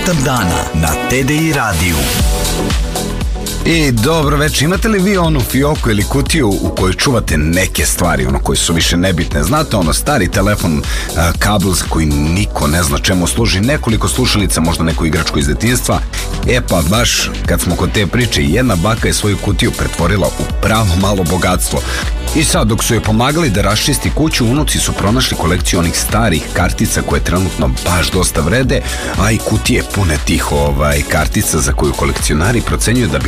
Portal dana na TDI radiju. I dobro večer, imate li vi onu fioku ili kutiju u kojoj čuvate neke stvari, koje su više nebitne? Znate, stari telefon, kabel za koji niko ne zna čemu služi, nekoliko slušalica, možda neku igračku iz detinjstva. Pa baš kad smo kod te priče, jedna baka je svoju kutiju pretvorila u pravo malo bogatstvo. I sad, dok su joj pomagali da raščisti kuću, unuci su pronašli kolekciju onih starih kartica koje trenutno baš dosta vrede, a i kutije pune tih kartica za koju kolekcionari procenjuju da bi